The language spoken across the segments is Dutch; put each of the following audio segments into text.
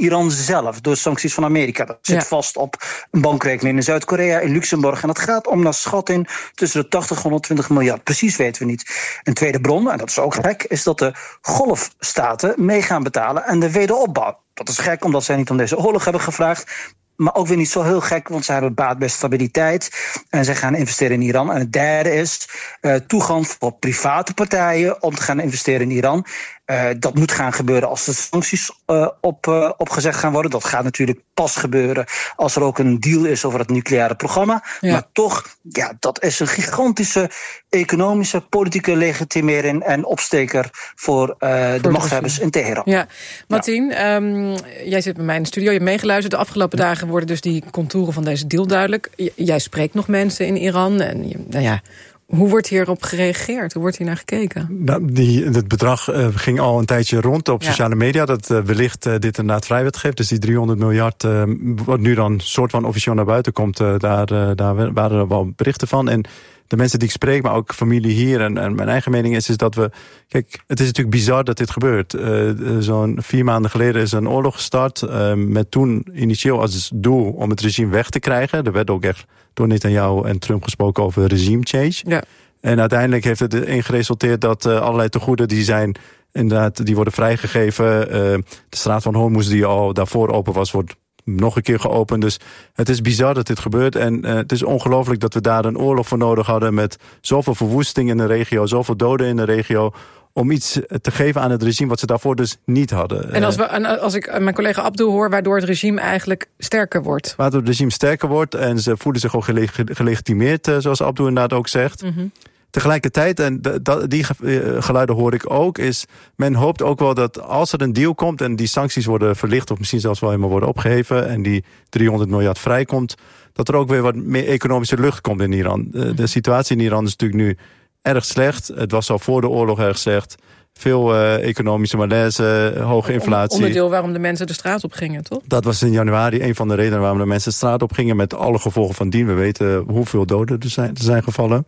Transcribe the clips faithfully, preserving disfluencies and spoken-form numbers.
Iran zelf door sancties van Amerika. Dat zit ja. vast op een bankrekening in Zuid-Korea, in Luxemburg. En dat gaat om naar schatting tussen de tachtig en honderdtwintig miljard. Precies weten we niet. Een tweede bron, en dat is ook gek, is dat de golfstaten mee gaan betalen aan de wederopbouw. Dat is gek, omdat zij niet om deze oorlog hebben gevraagd. Maar ook weer niet zo heel gek, want ze hebben baat bij stabiliteit. En zij gaan investeren in Iran. En het derde is uh, toegang voor private partijen om te gaan investeren in Iran. Uh, dat moet gaan gebeuren als de sancties uh, op, uh, opgezegd gaan worden. Dat gaat natuurlijk pas gebeuren als er ook een deal is over het nucleaire programma. Ja. Maar toch, ja, dat is een gigantische economische, politieke legitimering en opsteker voor, uh, voor de machthebbers in Teheran. Ja, Martien, ja. Um, jij zit bij mij in de studio, je hebt meegeluisterd. De afgelopen dagen worden dus die contouren van deze deal duidelijk. J- jij spreekt nog mensen in Iran en je, nou ja... Hoe wordt hierop gereageerd? Hoe wordt hier naar gekeken? Nou, die, het bedrag uh, ging al een tijdje rond op ja. sociale media. Dat uh, wellicht uh, dit inderdaad vrij werd gegeven. Dus die driehonderd miljard, uh, wat nu dan soort van officieel naar buiten komt... Uh, daar, uh, daar waren er wel berichten van. En de mensen die ik spreek, maar ook familie hier... en, en mijn eigen mening is, is dat we... Kijk, het is natuurlijk bizar dat dit gebeurt. Uh, zo'n vier maanden geleden is een oorlog gestart... Uh, met toen initieel als doel om het regime weg te krijgen. Er werd ook echt door Netanyahu en Trump gesproken over regime change. Ja. En uiteindelijk heeft het erin geresulteerd dat uh, allerlei tegoeden die zijn... inderdaad, die worden vrijgegeven. Uh, de straat van Hormuz die al daarvoor open was, wordt nog een keer geopend. Dus het is bizar dat dit gebeurt. En uh, het is ongelooflijk dat we daar een oorlog voor nodig hadden... met zoveel verwoesting in de regio, zoveel doden in de regio... om iets te geven aan het regime wat ze daarvoor dus niet hadden. En als, we, en als ik mijn collega Abdul hoor... waardoor het regime eigenlijk sterker wordt. Waardoor het regime sterker wordt en ze voelen zich ook gele- gelegitimeerd... zoals Abdul inderdaad ook zegt... Mm-hmm. Tegelijkertijd, en die geluiden hoor ik ook, is men hoopt ook wel dat als er een deal komt en die sancties worden verlicht of misschien zelfs wel helemaal worden opgeheven en die driehonderd miljard vrijkomt, dat er ook weer wat meer economische lucht komt in Iran. De, de situatie in Iran is natuurlijk nu erg slecht. Het was al voor de oorlog erg slecht. Veel uh, economische malaise, hoge inflatie. Onderdeel waarom de mensen de straat op gingen, toch? Dat was in januari een van de redenen waarom de mensen de straat op gingen, met alle gevolgen van dien. We weten hoeveel doden er zijn, er zijn gevallen.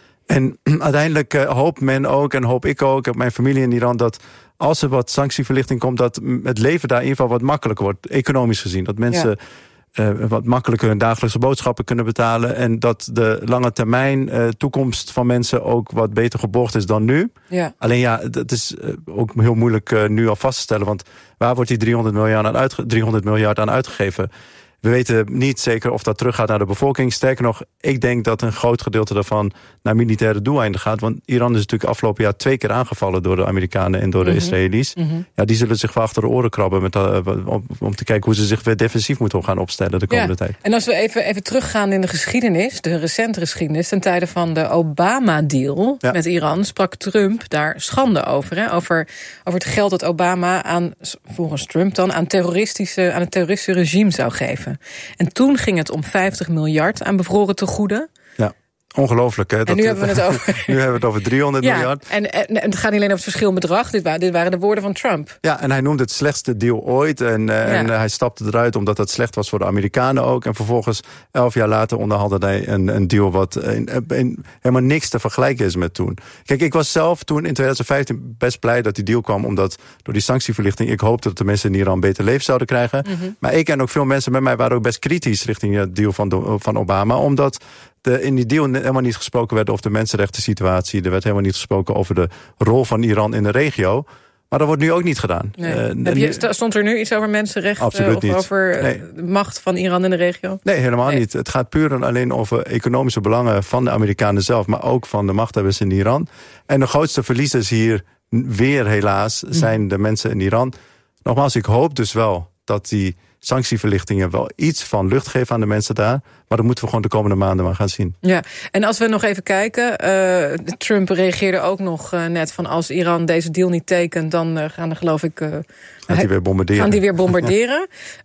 En uiteindelijk uh, hoopt men ook, en hoop ik ook, mijn familie in Iran, dat als er wat sanctieverlichting komt, dat het leven daar in ieder geval wat makkelijker wordt, economisch gezien. Dat mensen ja. uh, wat makkelijker hun dagelijkse boodschappen kunnen betalen en dat de lange termijn uh, toekomst van mensen ook wat beter geborgd is dan nu. Ja. Alleen ja, dat is uh, ook heel moeilijk uh, nu al vast te stellen, want waar wordt die driehonderd miljard aan, uitge- driehonderd miljard aan uitgegeven? We weten niet zeker of dat teruggaat naar de bevolking. Sterker nog, ik denk dat een groot gedeelte daarvan naar militaire doeleinden gaat. Want Iran is natuurlijk afgelopen jaar twee keer aangevallen door de Amerikanen en door de mm-hmm. Israëli's. Mm-hmm. Ja, die zullen zich wel achter de oren krabben met, uh, om, om te kijken hoe ze zich weer defensief moeten gaan opstellen de komende ja. tijd. En als we even, even teruggaan in de geschiedenis, de recente geschiedenis, ten tijde van de Obama-deal ja. met Iran, sprak Trump daar schande over. Hè? Over, over het geld dat Obama aan, volgens Trump dan, aan, terroristische, aan het terroristische regime zou geven. En toen ging het om vijftig miljard aan bevroren tegoeden. Ja, ongelooflijk. Hè? En dat, nu hebben we het over... nu hebben we het over driehonderd ja, miljard. En, en, en het gaat niet alleen over het verschil in bedrag. Dit waren, dit waren de woorden van Trump. Ja, en hij noemde het slechtste deal ooit. En, ja. en hij stapte eruit omdat het slecht was voor de Amerikanen ook. En vervolgens, elf jaar later, onderhandelde hij een, een deal wat in, in, helemaal niks te vergelijken is met toen. Kijk, ik was zelf toen in twintig vijftien best blij dat die deal kwam. Omdat door die sanctieverlichting, ik hoopte dat de mensen in Iran een beter leven zouden krijgen. Mm-hmm. Maar ik en ook veel mensen met mij waren ook best kritisch richting het deal van, de, van Obama. Omdat de, in die deal helemaal niet gesproken werd over de mensenrechten situatie. Er werd helemaal niet gesproken over de rol van Iran in de regio. Maar dat wordt nu ook niet gedaan. Nee. Uh, Heb je, stond er nu iets over mensenrechten? Absoluut of niet. over nee. de macht van Iran in de regio? Nee, helemaal nee. niet. Het gaat puur en alleen over economische belangen van de Amerikanen zelf, maar ook van de machthebbers in Iran. En de grootste verliezers hier weer helaas zijn de mensen in Iran. Nogmaals, ik hoop dus wel dat die sanctieverlichtingen wel iets van lucht geven aan de mensen daar. Maar dat moeten we gewoon de komende maanden maar gaan zien. Ja, en als we nog even kijken. Uh, Trump reageerde ook nog uh, net van als Iran deze deal niet tekent, dan uh, gaan er geloof ik... Uh, Gaat die weer bombarderen. Gaan die weer bombarderen.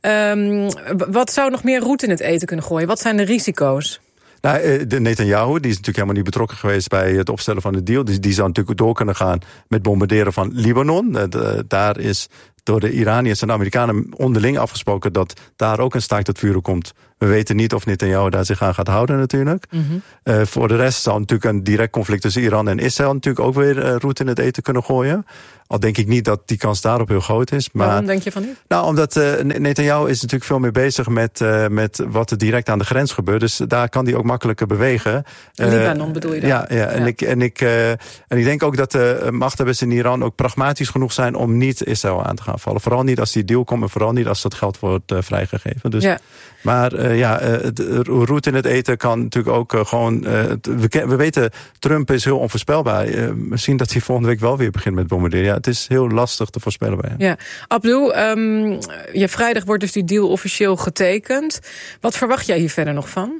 um, wat zou nog meer roet in het eten kunnen gooien? Wat zijn de risico's? Nou, de Netanyahu, die is natuurlijk helemaal niet betrokken geweest bij het opstellen van de deal. Die, die zou natuurlijk door kunnen gaan met bombarderen van Libanon. De, de, daar is door de Iraniërs en de Amerikanen onderling afgesproken dat daar ook een staakt tot vuren komt We weten niet of Netanyahu daar zich aan gaat houden natuurlijk. Mm-hmm. Uh, voor de rest zou natuurlijk een direct conflict tussen Iran en Israël natuurlijk ook weer uh, roet in het eten kunnen gooien. Al denk ik niet dat die kans daarop heel groot is. Maar, waarom denk je van niet? Nou, omdat uh, Netanyahu is natuurlijk veel meer bezig met, uh, met wat er direct aan de grens gebeurt. Dus daar kan hij ook makkelijker bewegen. Uh, Libanon bedoel je dan? Ja, ja, ja. En, ik, en, ik, uh, en ik denk ook dat de machthebbers in Iran ook pragmatisch genoeg zijn om niet Israël aan te gaan vallen. Vooral niet als die deal komt en vooral niet als dat geld wordt uh, vrijgegeven. Dus, ja. Maar uh, ja, uh, de roet in het eten kan natuurlijk ook uh, gewoon... Uh, we, we weten, Trump is heel onvoorspelbaar. Uh, misschien dat hij volgende week wel weer begint met bombarderen. Ja, het is heel lastig te voorspellen bij hem. Ja. Abdul, um, ja, vrijdag wordt dus die deal officieel getekend. Wat verwacht jij hier verder nog van?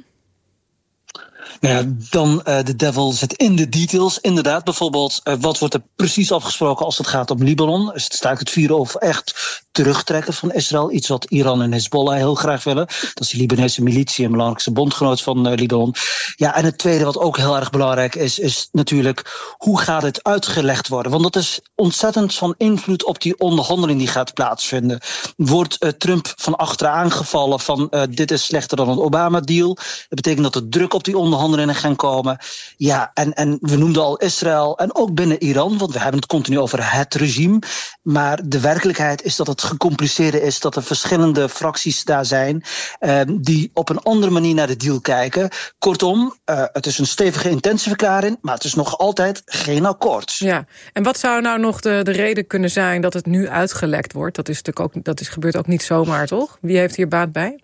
Nou ja, dan uh, de devil zit in de details. Inderdaad, bijvoorbeeld, uh, wat wordt er precies afgesproken als het gaat om Libanon? Is het staakt het vuren of echt terugtrekken van Israël? Iets wat Iran en Hezbollah heel graag willen. Dat is de Libanese militie, een belangrijkste bondgenoot van uh, Libanon. Ja, en het tweede wat ook heel erg belangrijk is, is natuurlijk hoe gaat het uitgelegd worden? Want dat is ontzettend van invloed op die onderhandeling die gaat plaatsvinden. Wordt uh, Trump van achteren aangevallen van uh, dit is slechter dan een Obama-deal? Dat betekent dat er druk op die onderhandeling gaan komen. Ja, en, en we noemden al Israël en ook binnen Iran, want we hebben het continu over het regime. Maar de werkelijkheid is dat het gecompliceerder is, dat er verschillende fracties daar zijn uh, die op een andere manier naar de deal kijken. Kortom, uh, het is een stevige intentieverklaring, maar het is nog altijd geen akkoord. Ja, en wat zou nou nog de, de reden kunnen zijn dat het nu uitgelekt wordt? Dat is natuurlijk ook, dat is, gebeurt ook niet zomaar, toch? Wie heeft hier baat bij?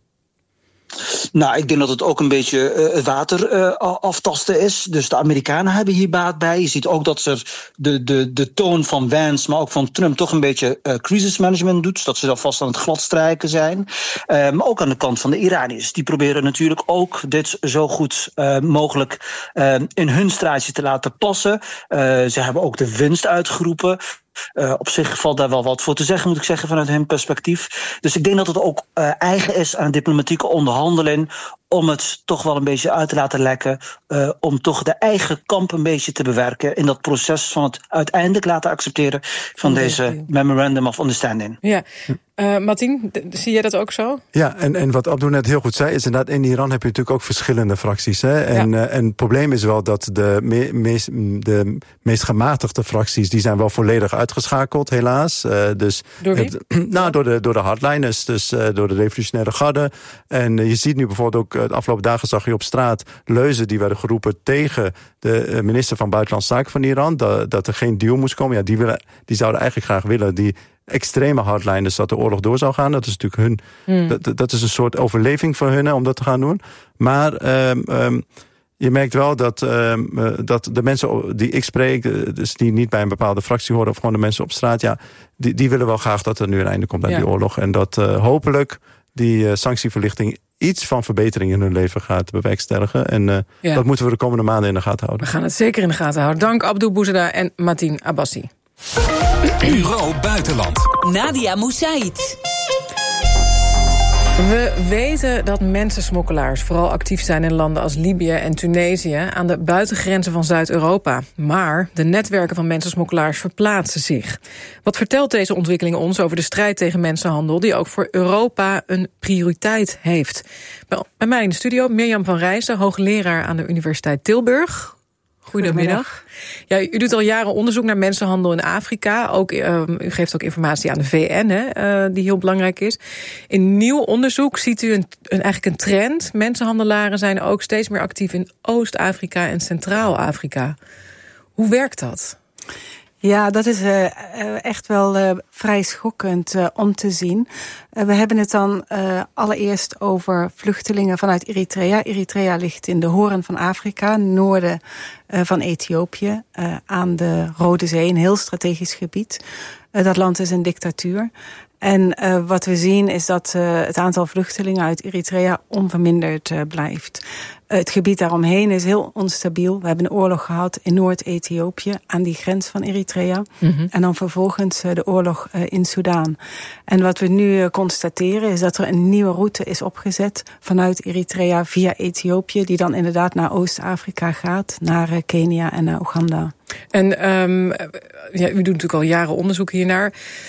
Nou, ik denk dat het ook een beetje uh, water uh, aftasten is. Dus de Amerikanen hebben hier baat bij. Je ziet ook dat ze de, de, de toon van Vance, maar ook van Trump toch een beetje uh, crisis management doet. Dat ze dan vast aan het gladstrijken zijn. Uh, maar ook aan de kant van de Iraniërs. Die proberen natuurlijk ook dit zo goed uh, mogelijk uh, in hun straatje te laten passen. Uh, ze hebben ook de winst uitgeroepen. Uh, op zich valt daar wel wat voor te zeggen, moet ik zeggen, vanuit hun perspectief. Dus ik denk dat het ook uh, eigen is aan diplomatieke onderhandeling om het toch wel een beetje uit te laten lekken, uh, om toch de eigen kamp een beetje te bewerken in dat proces van het uiteindelijk laten accepteren van deze Memorandum of Understanding. Ja. Uh, Martin, d- zie jij dat ook zo? Ja, en, en wat Abdul net heel goed zei, is inderdaad, in Iran heb je natuurlijk ook verschillende fracties. Hè? En, ja. uh, en het probleem is wel dat de, me, meest, de meest gematigde fracties, die zijn wel volledig uitgeschakeld, helaas. Uh, dus, door wie? Uh, nou, door de, door de hardliners, dus uh, door de revolutionaire garde. En uh, je ziet nu bijvoorbeeld ook, uh, de afgelopen dagen zag je op straat leuzen die werden geroepen tegen de uh, minister van Buitenlandse Zaken van Iran, dat, dat er geen deal moest komen. Ja, die, willen, die zouden eigenlijk graag willen, die extreme hardliners, dat de oorlog door zou gaan. Dat is natuurlijk hun, hmm. dat, dat is een soort overleving voor hun, hè, om dat te gaan doen. Maar um, um, je merkt wel dat, um, dat de mensen die ik spreek, dus die niet bij een bepaalde fractie horen, of gewoon de mensen op straat, ja, die, die willen wel graag dat er nu een einde komt aan ja. die oorlog. En dat uh, hopelijk die uh, sanctieverlichting iets van verbetering in hun leven gaat bewerkstelligen. En uh, ja. dat moeten we de komende maanden in de gaten houden. We gaan het zeker in de gaten houden. Dank Abdul Bouzada en Matin Abbasi. Bureau Buitenland. Nadia Moussaïd. We weten dat mensensmokkelaars vooral actief zijn in landen als Libië en Tunesië aan de buitengrenzen van Zuid-Europa. Maar de netwerken van mensensmokkelaars verplaatsen zich. Wat vertelt deze ontwikkeling ons over de strijd tegen mensenhandel, die ook voor Europa een prioriteit heeft? Bij mij in de studio Mirjam van Rijssen, hoogleraar aan de Universiteit Tilburg. Goedemiddag. Ja, u doet al jaren onderzoek naar mensenhandel in Afrika. Ook, uh, u geeft ook informatie aan de V N, hè, uh, die heel belangrijk is. In nieuw onderzoek ziet u een, een, eigenlijk een trend. Mensenhandelaren zijn ook steeds meer actief in Oost-Afrika en Centraal-Afrika. Hoe werkt dat? Ja, dat is uh, echt wel uh, vrij schokkend uh, om te zien. Uh, we hebben het dan uh, allereerst over vluchtelingen vanuit Eritrea. Eritrea ligt in de hoorn van Afrika, noorden uh, van Ethiopië, uh, aan de Rode Zee, een heel strategisch gebied. Uh, dat land is een dictatuur. En uh, wat we zien is dat uh, het aantal vluchtelingen uit Eritrea onverminderd uh, blijft. Uh, het gebied daaromheen is heel onstabiel. We hebben een oorlog gehad in Noord-Ethiopië aan die grens van Eritrea. Mm-hmm. En dan vervolgens uh, de oorlog uh, in Soudaan. En wat we nu uh, constateren is dat er een nieuwe route is opgezet vanuit Eritrea via Ethiopië, die dan inderdaad naar Oost-Afrika gaat, naar uh, Kenia en naar Oeganda. En um, ja, u doet natuurlijk al jaren onderzoek hiernaar.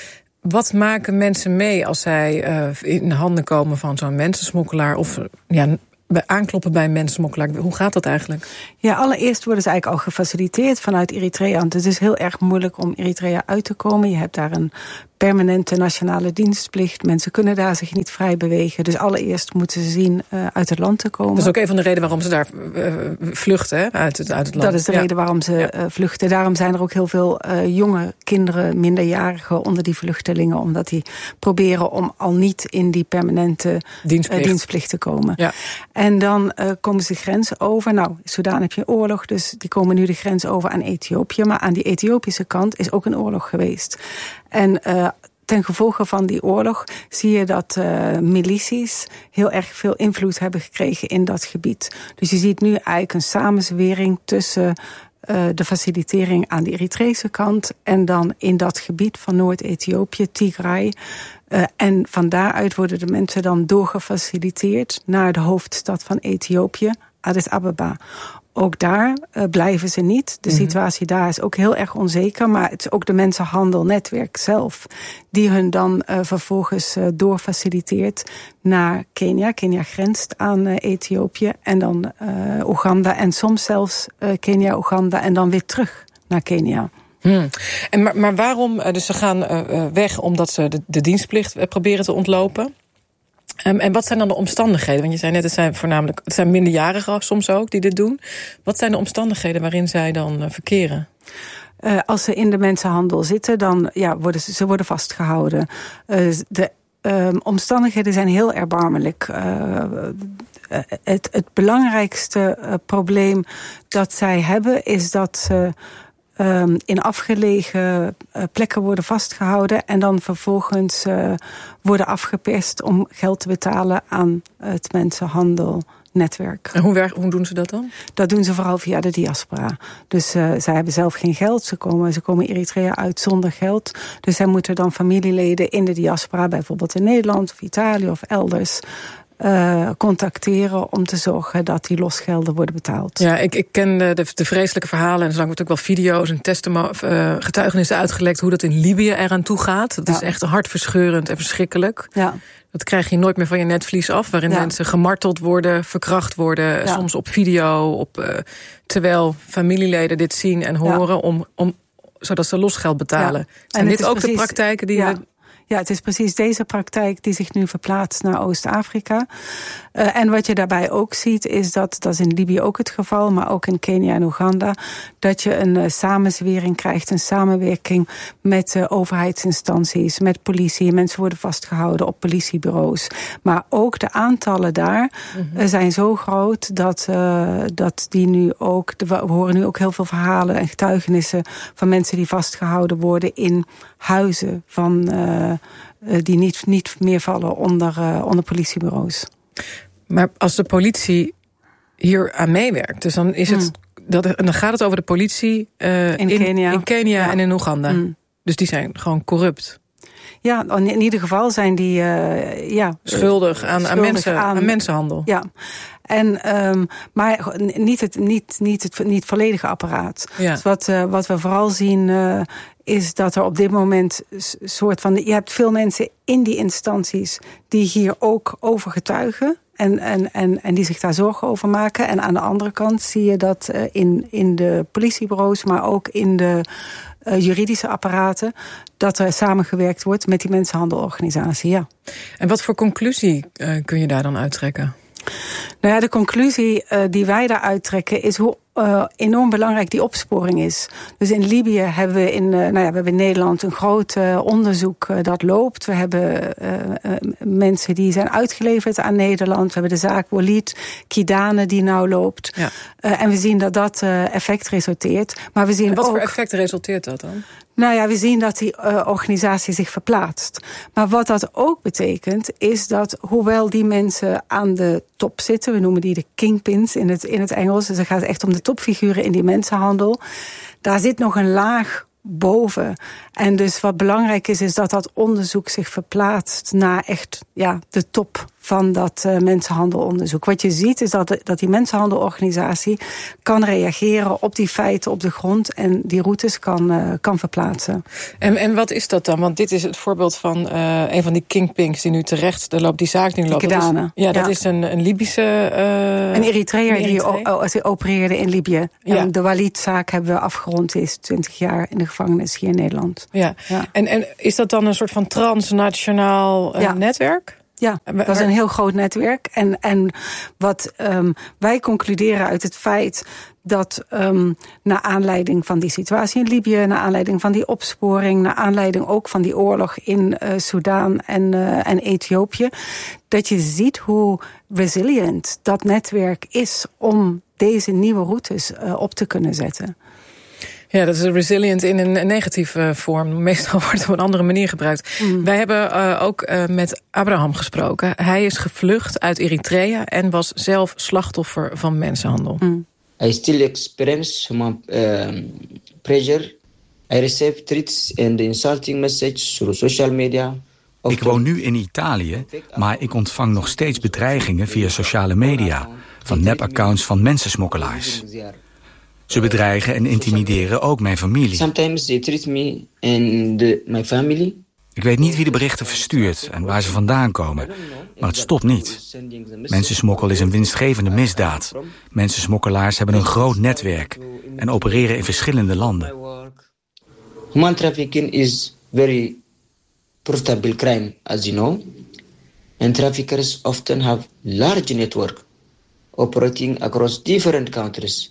wat maken mensen mee als zij uh, in handen komen van zo'n mensensmokkelaar of ja, aankloppen bij een mensensmokkelaar? Hoe gaat dat eigenlijk? Ja, allereerst worden ze eigenlijk al gefaciliteerd vanuit Eritrea. Want het is heel erg moeilijk om Eritrea uit te komen. Je hebt daar een permanente nationale dienstplicht. Mensen kunnen daar zich niet vrij bewegen. Dus allereerst moeten ze zien uh, uit het land te komen. Dat is ook een van de redenen waarom ze daar uh, vluchten, hè? Uit, het, uit het land. Dat is de ja. reden waarom ze ja. uh, vluchten. Daarom zijn er ook heel veel uh, jonge kinderen, minderjarigen onder die vluchtelingen. Omdat die proberen om al niet in die permanente dienstplicht, uh, dienstplicht te komen. Ja. En dan uh, komen ze de grens over. Nou, in Sudan heb je oorlog, dus die komen nu de grens over aan Ethiopië. Maar aan die Ethiopische kant is ook een oorlog geweest. En uh, ten gevolge van die oorlog zie je dat uh, milities heel erg veel invloed hebben gekregen in dat gebied. Dus je ziet nu eigenlijk een samenzwering tussen uh, de facilitering aan de Eritrese kant en dan in dat gebied van Noord-Ethiopië, Tigray. Uh, en van daaruit worden de mensen dan doorgefaciliteerd naar de hoofdstad van Ethiopië, Addis Ababa. Ook daar uh, blijven ze niet. De mm-hmm. situatie daar is ook heel erg onzeker. Maar het is ook de mensenhandelnetwerk zelf die hun dan uh, vervolgens uh, doorfaciliteert naar Kenia. Kenia grenst aan uh, Ethiopië en dan uh, Oeganda. En soms zelfs uh, Kenia, Oeganda en dan weer terug naar Kenia. Hmm. En maar, maar waarom? Dus ze gaan uh, weg omdat ze de, de dienstplicht proberen te ontlopen. Um, en wat zijn dan de omstandigheden? Want je zei net, het zijn voornamelijk het zijn minderjarigen soms ook die dit doen. Wat zijn de omstandigheden waarin zij dan uh, verkeren? Uh, als ze in de mensenhandel zitten, dan ja, worden ze, ze worden vastgehouden. Uh, de um, omstandigheden zijn heel erbarmelijk. Uh, het, het belangrijkste uh, probleem dat zij hebben is dat ze Um, in afgelegen uh, plekken worden vastgehouden en dan vervolgens uh, worden afgeperst om geld te betalen aan het mensenhandelnetwerk. En hoe, hoe doen ze dat dan? Dat doen ze vooral via de diaspora. Dus uh, zij hebben zelf geen geld. Ze komen, ze komen Eritrea uit zonder geld. Dus zij moeten dan familieleden in de diaspora, bijvoorbeeld in Nederland of Italië of elders, Uh, contacteren om te zorgen dat die losgelden worden betaald. Ja, ik, ik ken de, de vreselijke verhalen en er zijn ook wel video's en testimo- uh, getuigenissen uitgelekt hoe dat in Libië eraan toe gaat. Dat ja. is echt hartverscheurend en verschrikkelijk. Ja. Dat krijg je nooit meer van je netvlies af, waarin ja. mensen gemarteld worden, verkracht worden, ja. soms op video, op, uh, terwijl familieleden dit zien en horen, ja. om, om, zodat ze losgeld betalen. Ja. Zijn dit ook precies de praktijken die... Ja. We, Ja, het is precies deze praktijk die zich nu verplaatst naar Oost-Afrika. Uh, en wat je daarbij ook ziet is dat, dat is in Libië ook het geval, maar ook in Kenia en Oeganda, dat je een uh, samenzwering krijgt, een samenwerking met uh, overheidsinstanties, met politie. Mensen worden vastgehouden op politiebureaus. Maar ook de aantallen daar mm-hmm. uh, zijn zo groot dat, uh, dat die nu ook, de, we horen nu ook heel veel verhalen en getuigenissen van mensen die vastgehouden worden in huizen van uh, die niet, niet meer vallen onder, uh, onder politiebureaus. Maar als de politie hier aan meewerkt, dus dan is het mm. dat, dan gaat het over de politie uh, in, in Kenia, in Kenia ja. en in Oeganda. Mm. Dus die zijn gewoon corrupt. Ja, in ieder geval zijn die uh, ja, schuldig, aan, schuldig aan, mensen, aan, aan mensenhandel. Ja. En, um, maar niet het, niet, niet het niet volledige apparaat. Ja. Dus wat, uh, wat we vooral zien uh, is dat er op dit moment soort van, je hebt veel mensen in die instanties die hier ook over getuigen. En, en, en, en die zich daar zorgen over maken. En aan de andere kant zie je dat uh, in, in de politiebureaus, maar ook in de uh, juridische apparaten, dat er samengewerkt wordt met die mensenhandelorganisatie. Ja. En wat voor conclusie uh, kun je daar dan uittrekken? Nou ja, de conclusie uh, die wij daaruit trekken is hoe uh, enorm belangrijk die opsporing is. Dus in Libië hebben we in, uh, nou ja, we hebben in Nederland een groot uh, onderzoek uh, dat loopt. We hebben uh, uh, mensen die zijn uitgeleverd aan Nederland. We hebben de zaak Walid Kidane die nou loopt. Ja. Uh, en we zien dat dat uh, effect resulteert. Maar we zien en wat ook, voor effect resulteert dat dan? Nou ja, we zien dat die uh, organisatie zich verplaatst. Maar wat dat ook betekent, is dat hoewel die mensen aan de top zitten, we noemen die de kingpins in het, in het Engels, dus het gaat echt om de topfiguren in die mensenhandel, daar zit nog een laag boven. En dus wat belangrijk is, is dat dat onderzoek zich verplaatst naar echt ja, de top van dat uh, mensenhandelonderzoek. Wat je ziet is dat, dat die mensenhandelorganisatie kan reageren op die feiten op de grond en die routes kan, uh, kan verplaatsen. En, en wat is dat dan? Want dit is het voorbeeld van uh, een van die kingpins die nu terecht, de loopt die zaak die nu loopt. Dat is, ja, dat ja. is een, een Libische... Uh, een Eritreër die o- o- opereerde in Libië. Ja. En de Walid-zaak hebben we afgerond. Die is twintig jaar in de gevangenis hier in Nederland. Ja. Ja. En, en is dat dan een soort van transnationaal uh, ja. netwerk? Ja, dat is een heel groot netwerk. En, en wat um, wij concluderen uit het feit dat um, naar aanleiding van die situatie in Libië, naar aanleiding van die opsporing, naar aanleiding ook van die oorlog in uh, Soedan en, uh, en Ethiopië, dat je ziet hoe resilient dat netwerk is om deze nieuwe routes uh, op te kunnen zetten. Ja, dat is resilient in een negatieve vorm. Meestal wordt het op een andere manier gebruikt. Mm. Wij hebben uh, ook uh, met Abraham gesproken. Hij is gevlucht uit Eritrea en was zelf slachtoffer van mensenhandel. Mm. I still experience human uh, pressure. I receive threats and insulting messages through social media. Ik woon nu in Italië, maar ik ontvang nog steeds bedreigingen via sociale media van nepaccounts van mensensmokkelaars. Ze bedreigen en intimideren ook mijn familie. Sometimes they treat me and the, my family. Ik weet niet wie de berichten verstuurt en waar ze vandaan komen, maar het stopt niet. Mensensmokkel is een winstgevende misdaad. Mensensmokkelaars hebben een groot netwerk en opereren in verschillende landen. Human trafficking is very profitable crime, as you know. And traffickers often have large network operating across different countries.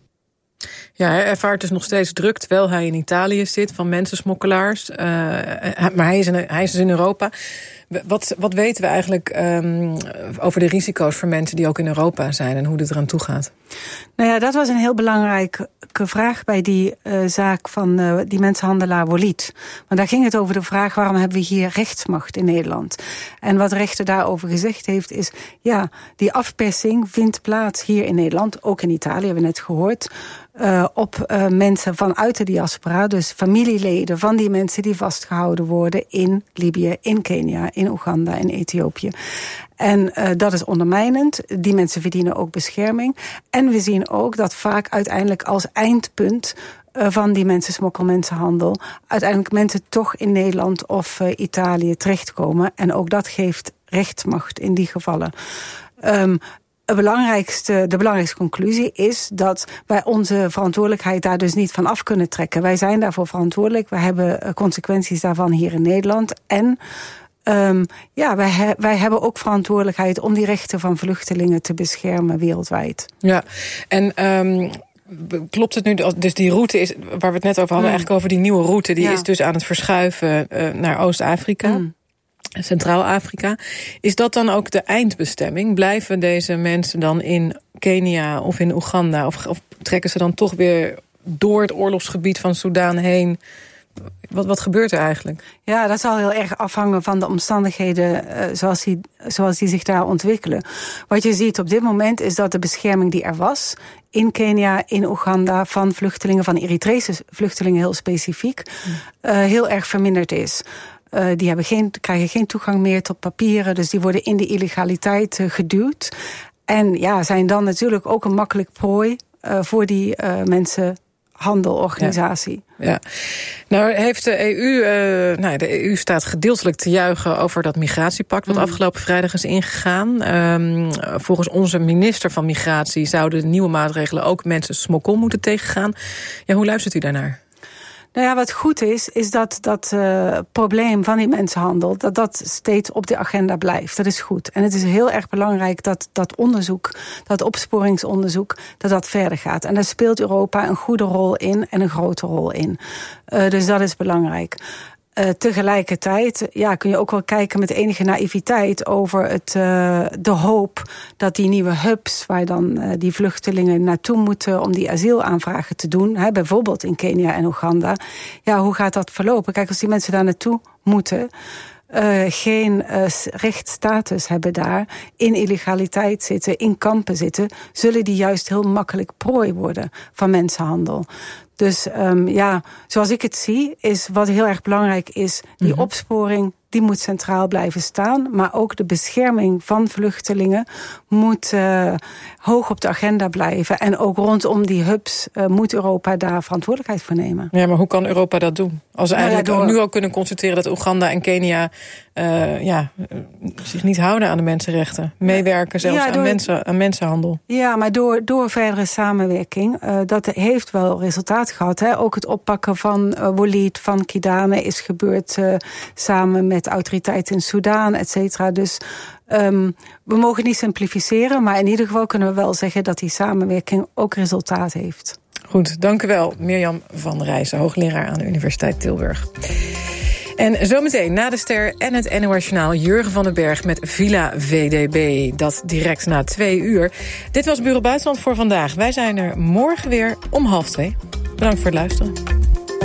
Ja, hij ervaart dus nog steeds druk terwijl hij in Italië zit van mensensmokkelaars. Uh, maar hij is, in, hij is dus in Europa. Wat, wat weten we eigenlijk um, over de risico's voor mensen die ook in Europa zijn en hoe dit eraan toe gaat? Nou ja, dat was een heel belangrijke vraag bij die uh, zaak van uh, die mensenhandelaar Walid. Want daar ging het over de vraag, waarom hebben we hier rechtsmacht in Nederland? En wat de rechter daarover gezegd heeft is, ja, die afpersing vindt plaats hier in Nederland, ook in Italië, hebben we net gehoord, uh, op uh, mensen vanuit de diaspora, dus familieleden van die mensen die vastgehouden worden in Libië, in Kenia, in Oeganda en Ethiopië. En uh, dat is ondermijnend. Die mensen verdienen ook bescherming. En we zien ook dat vaak uiteindelijk als eindpunt uh, van die mensensmokkel, mensenhandel, uiteindelijk mensen toch in Nederland of uh, Italië terechtkomen. En ook dat geeft rechtsmacht in die gevallen. Um, De belangrijkste, de belangrijkste conclusie is dat wij onze verantwoordelijkheid daar dus niet van af kunnen trekken. Wij zijn daarvoor verantwoordelijk. We hebben consequenties daarvan hier in Nederland. En um, ja, wij, he, wij hebben ook verantwoordelijkheid om die rechten van vluchtelingen te beschermen wereldwijd. Ja, en um, klopt het nu, dus die route is, waar we het net over hadden, mm. eigenlijk over die nieuwe route, die ja. is dus aan het verschuiven uh, naar Oost-Afrika. Mm. Centraal-Afrika. Is dat dan ook de eindbestemming? Blijven deze mensen dan in Kenia of in Oeganda? Of, of trekken ze dan toch weer door het oorlogsgebied van Soedan heen? Wat, wat gebeurt er eigenlijk? Ja, dat zal heel erg afhangen van de omstandigheden uh, zoals, die, zoals die zich daar ontwikkelen. Wat je ziet op dit moment is dat de bescherming die er was in Kenia, in Oeganda, van vluchtelingen, van Eritrese vluchtelingen heel specifiek, uh, heel erg verminderd is. Uh, die hebben geen, krijgen geen toegang meer tot papieren, dus die worden in de illegaliteit uh, geduwd. En ja, zijn dan natuurlijk ook een makkelijk prooi uh, voor die uh, mensenhandelorganisatie. Ja. Ja. Nou heeft de E U, uh, nou, de E U staat gedeeltelijk te juichen over dat migratiepact wat mm. afgelopen vrijdag is ingegaan. Um, volgens onze minister van Migratie zouden de nieuwe maatregelen ook mensensmokkel moeten tegengaan. Ja, hoe luistert u daarnaar? Nou ja, wat goed is, is dat dat uh, probleem van die mensenhandel, dat dat steeds op de agenda blijft. Dat is goed. En het is heel erg belangrijk dat dat onderzoek, dat opsporingsonderzoek, dat dat verder gaat. En daar speelt Europa een goede rol in en een grote rol in. Uh, dus dat is belangrijk. Uh, tegelijkertijd ja, kun je ook wel kijken met enige naïviteit over het, uh, de hoop dat die nieuwe hubs, waar dan uh, die vluchtelingen naartoe moeten om die asielaanvragen te doen, hè, bijvoorbeeld in Kenia en Oeganda, ja, hoe gaat dat verlopen? Kijk, als die mensen daar naartoe moeten, Uh, geen uh, rechtsstatus hebben daar, in illegaliteit zitten, in kampen zitten, zullen die juist heel makkelijk prooi worden van mensenhandel. Dus um, ja, zoals ik het zie, is wat heel erg belangrijk is, die mm-hmm. opsporing, die moet centraal blijven staan. Maar ook de bescherming van vluchtelingen moet uh, hoog op de agenda blijven. En ook rondom die hubs uh, moet Europa daar verantwoordelijkheid voor nemen. Ja, maar hoe kan Europa dat doen? Als we eigenlijk nou ja, door... nu al kunnen constateren dat Oeganda en Kenia uh, ja, zich niet houden aan de mensenrechten. Meewerken zelfs ja, door... aan, mensen, aan mensenhandel. Ja, maar door, door verdere samenwerking, uh, dat heeft wel resultaat gehad. Hè? Ook het oppakken van uh, Walid, van Kidane is gebeurd uh, samen met autoriteiten in Soedan, et cetera. Dus um, we mogen niet simplificeren, maar in ieder geval kunnen we wel zeggen dat die samenwerking ook resultaat heeft. Goed, dank u wel, Mirjam van Rijssen, hoogleraar aan de Universiteit Tilburg. En zometeen na de ster en het N O S Journaal Jurgen van den Berg met Villa V D B. Dat direct na twee uur. Dit was Bureau Buitenland voor vandaag. Wij zijn er morgen weer om half twee. Bedankt voor het luisteren.